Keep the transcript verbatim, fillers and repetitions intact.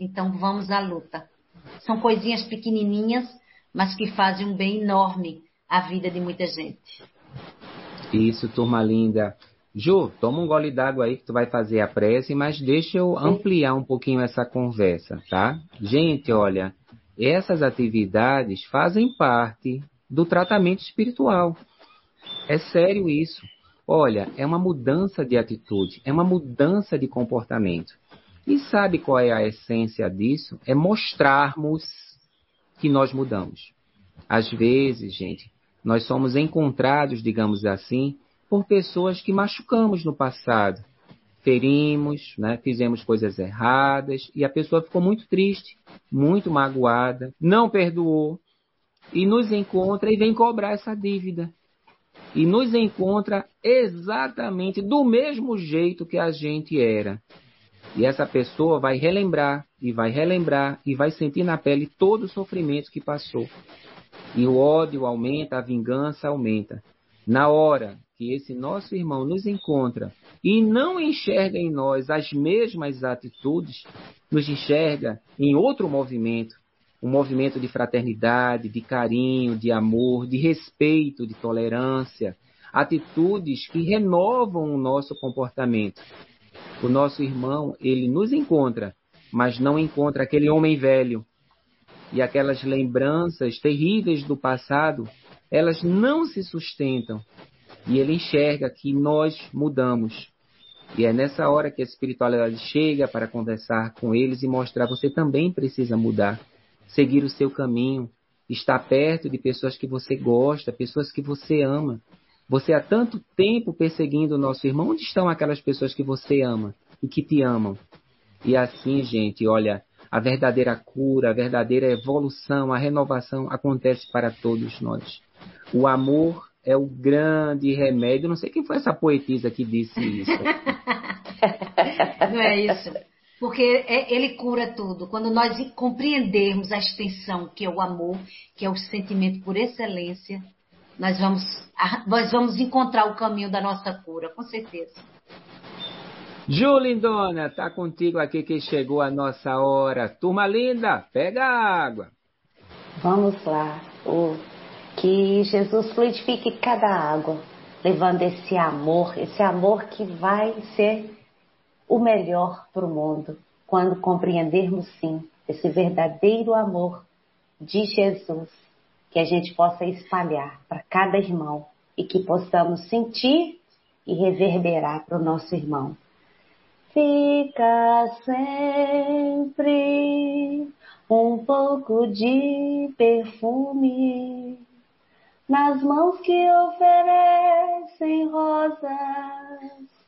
Então vamos à luta. São coisinhas pequenininhas, mas que fazem um bem enorme à vida de muita gente. Isso, turma linda. Ju, toma um gole d'água aí que tu vai fazer a prece, mas deixa eu ampliar um pouquinho essa conversa, tá? Gente, olha, essas atividades fazem parte do tratamento espiritual. É sério isso. Olha, é uma mudança de atitude, é uma mudança de comportamento. E sabe qual é a essência disso? É mostrarmos que nós mudamos. Às vezes, gente, nós somos encontrados, digamos assim, por pessoas que machucamos no passado. Ferimos, né? Fizemos coisas erradas e a pessoa ficou muito triste, muito magoada, não perdoou e nos encontra e vem cobrar essa dívida. E nos encontra exatamente do mesmo jeito que a gente era. E essa pessoa vai relembrar, e vai relembrar, e vai sentir na pele todo o sofrimento que passou. E o ódio aumenta, a vingança aumenta. Na hora que esse nosso irmão nos encontra e não enxerga em nós as mesmas atitudes, nos enxerga em outro movimento, um movimento de fraternidade, de carinho, de amor, de respeito, de tolerância, atitudes que renovam o nosso comportamento. O nosso irmão, ele nos encontra, mas não encontra aquele homem velho. E aquelas lembranças terríveis do passado, elas não se sustentam. E ele enxerga que nós mudamos. E é nessa hora que a espiritualidade chega para conversar com eles e mostrar: você também precisa mudar, seguir o seu caminho, estar perto de pessoas que você gosta, pessoas que você ama. Você há tanto tempo perseguindo o nosso irmão, onde estão aquelas pessoas que você ama e que te amam? E assim, gente, olha, a verdadeira cura, a verdadeira evolução, a renovação acontece para todos nós. O amor é o grande remédio. Não sei quem foi essa poetisa que disse isso. Não é isso? Porque ele cura tudo. Quando nós compreendermos a extensão que é o amor, que é o sentimento por excelência, nós vamos, nós vamos encontrar o caminho da nossa cura, com certeza. Ju, lindona, tá contigo aqui que chegou a nossa hora. Turma linda, pega a água. Vamos lá. O... Que Jesus fluidifique cada água, levando esse amor, esse amor que vai ser o melhor para o mundo, quando compreendermos, sim, esse verdadeiro amor de Jesus, que a gente possa espalhar para cada irmão e que possamos sentir e reverberar para o nosso irmão. Fica sempre um pouco de perfume nas mãos que oferecem rosas